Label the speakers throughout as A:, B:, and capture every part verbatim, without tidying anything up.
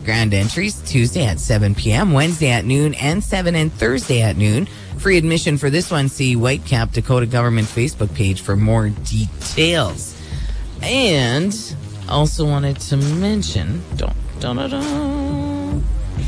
A: Grand entries Tuesday at seven p.m., Wednesday at noon, and seven, and Thursday at noon. Free admission for this one. See Whitecap Dakota Government Facebook page for more details. And also wanted to mention, don't, don't, don't,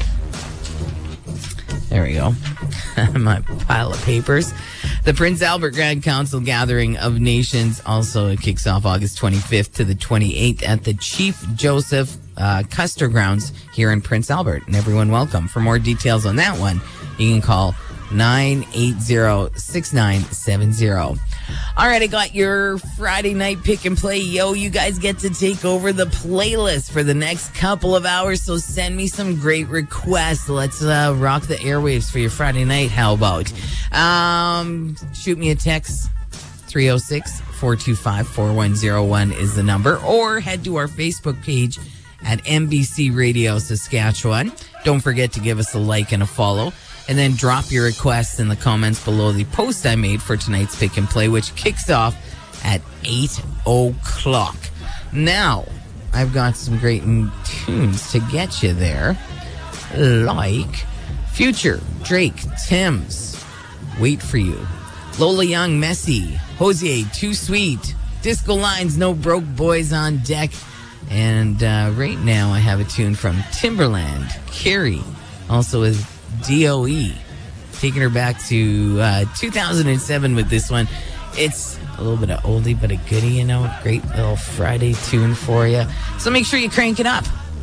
A: there we go. My pile of papers. The Prince Albert Grand Council Gathering of Nations also kicks off August twenty-fifth to the twenty-eighth at the Chief Joseph uh, Custer Grounds here in Prince Albert. And everyone welcome. For more details on that one, you can call nine eight zero, six nine seven zero. All right, I got your Friday night pick and play. Yo, you guys get to take over the playlist for the next couple of hours, so send me some great requests. Let's uh, rock the airwaves for your Friday night. How about? Um, shoot me a text. three oh six, four two five, four one oh one is the number. Or head to our Facebook page at M B C Radio Saskatchewan. Don't forget to give us a like and a follow. And then drop your requests in the comments below the post I made for tonight's Pick and Play, which kicks off at eight o'clock. Now, I've got some great tunes to get you there. Like Future, Drake, Tim's, Wait For You, Lola Young, Messy, Jose, Too Sweet, Disco Lines, No Broke Boys on Deck. And uh, right now I have a tune from Timberland, Carrie, also with D O E, taking her back to uh, two thousand seven with this one. It's a little bit of oldie but a goodie, you know, great little Friday tune for you. So make sure you crank it up.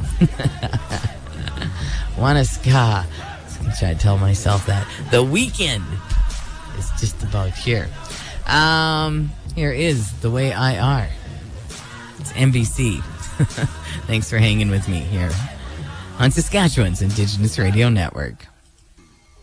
A: Wanna ska? I'm trying to tell myself that. The weekend is just about here. Um, here is The Way I Are. It's M B C. Thanks for hanging with me here on Saskatchewan's Indigenous Radio Network.